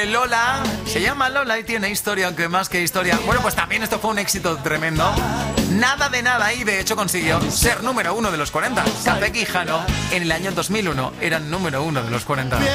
Lola, se llama Lola y tiene historia, aunque más que historia. Bueno, pues también esto fue un éxito tremendo. Nada de nada y de hecho consiguió ser número 1 de los 40. Café Quijano en el año 2001 eran número 1 de los 40.